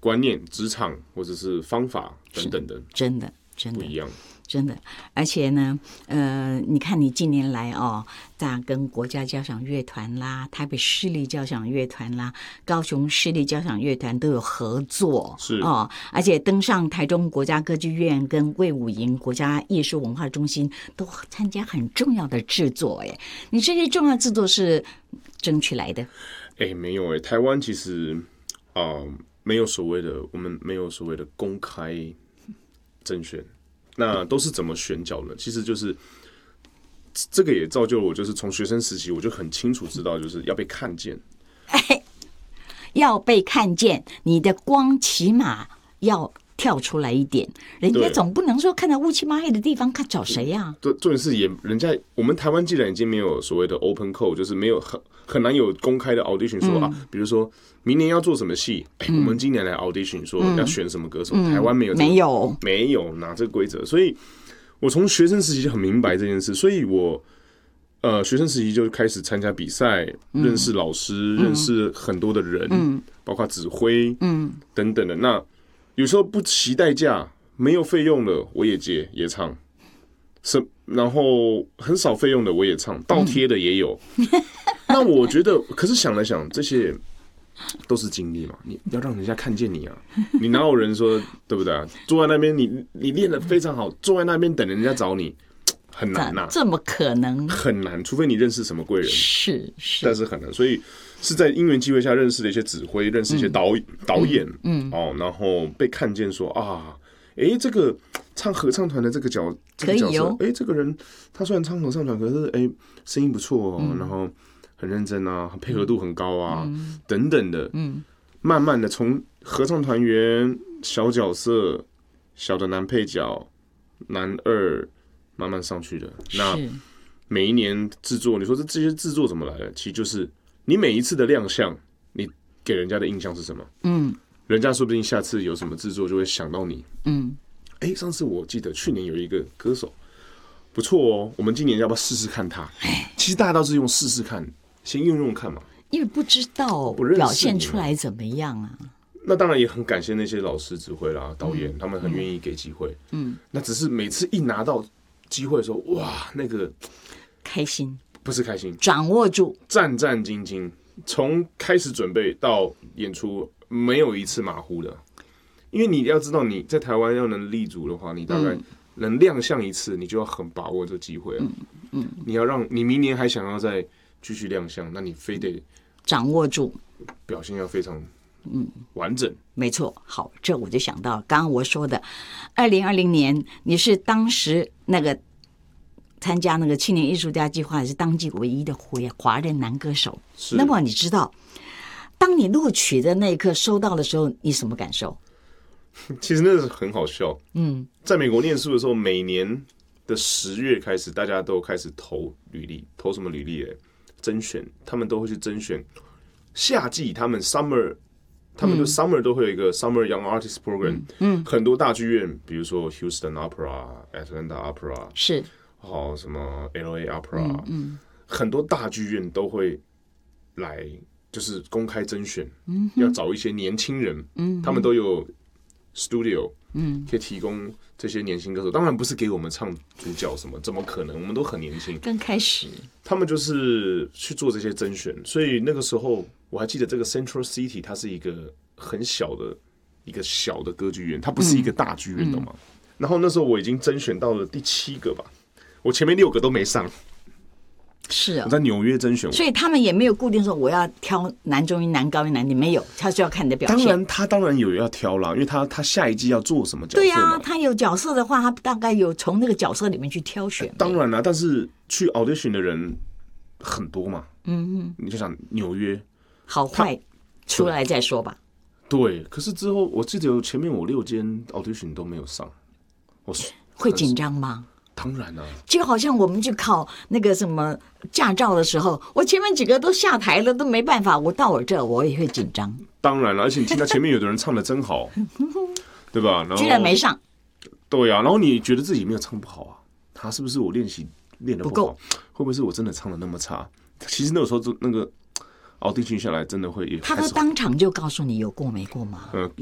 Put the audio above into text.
观念、职场或者是方法等等的， 真的不一样。 真的，而且呢，你看你近年来在跟国家交响乐团啦、台北市立交响乐团啦、高雄市立交响乐团都有合作， 是而且登上台中国家歌剧院跟卫武营国家艺术文化中心都参加很重要的制作。你这些重要制作是争取来的？ 没有台湾其实没有所谓的，我们没有所谓的公开甄选。那都是怎么选角呢？其实就是这个也造就了我，就是从学生时期我就很清楚知道，就是要被看见。 要被看见，你的光起码要跳出来一点，人家总不能说看到乌漆嘛黑的地方看找谁呀？ 对，重点是人家我们台湾既然已经没有所谓的 open call， 就是没有很难有公开的 audition 说比如说明年要做什么戏，我们今年来 audition 说要选什么歌手，台湾没有没有拿这个规则，所以我从学生时期就很明白这件事，所以我学生时期就开始参加比赛，认识老师，认识很多的人，包括指挥，等等的。那有时候不惜代价，没有费用的我也接也唱，然后很少费用的我也唱，倒贴的也有。那我觉得，可是想来想，这些都是经历嘛，你要让人家看见你啊，你哪有人说对不对啊？坐在那边，你练得非常好，坐在那边等人家找你，很难啊， 这么可能很难，除非你认识什么贵人， 是， 但是很难，所以是在因缘机会下认识了一些指挥，认识一些导演，然后被看见说这个唱合唱团的这个角色，这个人他虽然唱合唱团，可是声音不错然后很认真啊，配合度很高啊，等等的，慢慢的从合唱团员、小角色、小的男配角、男二，慢慢上去的。那每一年制作，你说这些制作怎么来的？其实就是你每一次的亮相，你给人家的印象是什么？人家说不定下次有什么制作就会想到你。上次我记得去年有一个歌手不错哦，我们今年要不要试试看他？其实大家都是用试试看，先用看嘛， 因为不知道表现出来怎么样啊。 那当然也很感谢那些老师、指挥啦、导演，他们很愿意给机会。那只是每次一拿到机会的时候，哇，那个开心不是开心， 掌握住， 战战兢兢，从开始准备到演出，没有一次马虎的。因为你要知道，你在台湾要能立足的话，你大概能亮相一次，你就要很把握这个机会你要让你明年还想要再继续亮相，那你非得掌握住， 表现要非常完整。 没错。好，这我就想到刚刚我说的，2020年你是当时那个参加那个青年艺术家计划，也是当季唯一的华人男歌手。那么你知道，当你录取的那一刻收到的时候，你什么感受？ 其实那是很好笑。在美国念书的时候，每年的10月开始，大家都开始投履历，投什么履历？甄选，他们都会去甄选。夏季他们 summer， 他们就 summer 都会有一个 summer young artist program。很多大剧院，比如说 Houston Opera、Atlanta Opera， 是，什么 LA Opera，很多大剧院都会来，就是公开甄选，要找一些年轻人，他们都有 studio，可以提供这些年轻歌手。当然不是给我们唱主角什么，怎么可能？我们都很年轻。 刚开始， 他们就是去做这些甄选，所以那个时候我还记得这个 Central City， 它是一个很小的歌剧院，它不是一个大剧院，懂吗？然后那时候我已经甄选到了第7个吧，我前面6个都没上。 是啊， 我在纽约甄选， 所以他们也没有固定说我要挑男中音、男高音、男低，没有，他就要看你的表现。 他当然有要挑啦，因为他下一季要做什么角色嘛。对啊， 他有角色的话，他大概有从那个角色里面去挑选。 当然啦，但是去 audition 的人很多嘛。你就想纽约， 好坏出来再说吧。 对，可是之后我记得前面我6间 audition 都没有上， 会紧张吗？ 当然啊， 就好像我们去考那个什么驾照的时候，我前面几个都下台了，都没办法，我到我这我也会紧张。 当然了，而且你听到前面有的人唱的真好，对吧？然后居然没上。 对啊，然后你觉得自己没有唱不好啊？他是不是我练习练得不够？会不会是我真的唱的那么差？其实那个时候那个audition下来真的会， 他都当场就告诉你有过没过吗？